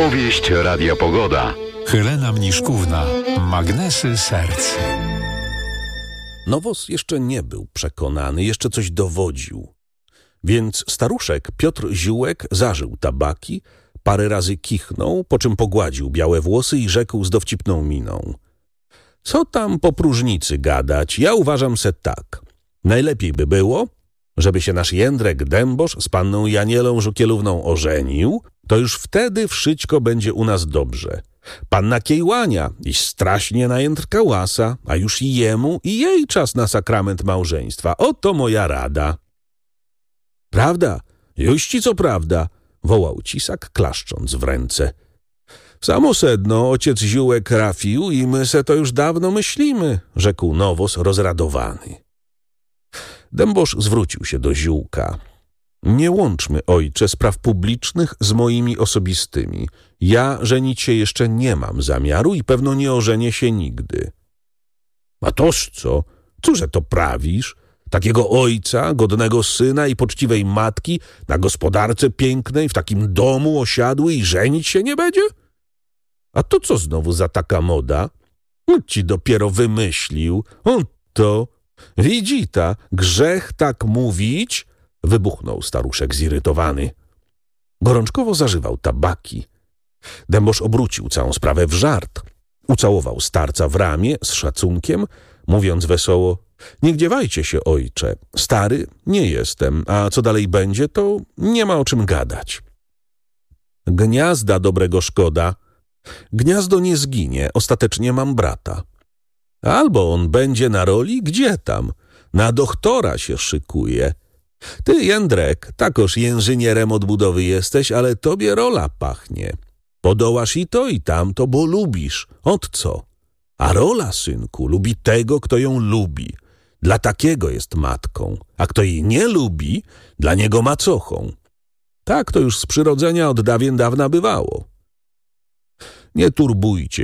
Opowieść Radia Pogoda. Helena Mniszkówna. Magnesy serc. Nowos jeszcze nie był przekonany, jeszcze coś dowodził. Więc staruszek Piotr Ziółek zażył tabaki, parę razy kichnął, po czym pogładził białe włosy i rzekł z dowcipną miną: co tam po próżnicy gadać, ja uważam se tak. Najlepiej by było, żeby się nasz Jędrek Dębosz z panną Janielą Żukielówną ożenił, to już wtedy wszystko będzie u nas dobrze. Panna Kiejłania iś straśnie na Jędrka łasa, a już i jemu i jej czas na sakrament małżeństwa. Oto moja rada. Prawda, juści co prawda, wołał Cisak, klaszcząc w ręce. Samo sedno ojciec Ziółek trafił i my se to już dawno myślimy, rzekł Nowos rozradowany. Dębosz zwrócił się do Ziółka. Nie łączmy, ojcze, spraw publicznych z moimi osobistymi. Ja żenić się jeszcze nie mam zamiaru i pewno nie ożenię się nigdy. A toż co? Cóże to prawisz? Takiego ojca, godnego syna i poczciwej matki na gospodarce pięknej, w takim domu osiadły i żenić się nie będzie? A to co znowu za taka moda? Ci dopiero wymyślił. On to... Widzi ta, grzech tak mówić? Wybuchnął staruszek zirytowany. Gorączkowo zażywał tabaki. Dębosz obrócił całą sprawę w żart. Ucałował starca w ramię z szacunkiem, mówiąc wesoło: nie gniewajcie się, ojcze, stary nie jestem, a co dalej będzie, to nie ma o czym gadać. Gniazda dobrego szkoda. Gniazdo nie zginie, ostatecznie mam brata. Albo on będzie na roli, gdzie tam? Na doktora się szykuje. Ty, Jędrek, takoż inżynierem odbudowy jesteś, ale tobie rola pachnie. Podołasz i tamto, bo lubisz. Ot co? A rola, synku, lubi tego, kto ją lubi. Dla takiego jest matką, a kto jej nie lubi, dla niego macochą. Tak to już z przyrodzenia od dawien dawna bywało. Nie turbujcie